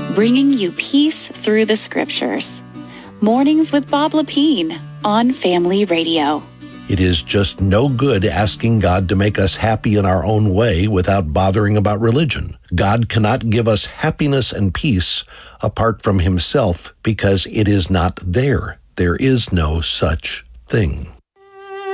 bringing you peace through the scriptures. Mornings with Bob Lepine on Family Radio. It is just no good asking God to make us happy in our own way without bothering about religion. God cannot give us happiness and peace apart from himself because it is not there. There is no such thing.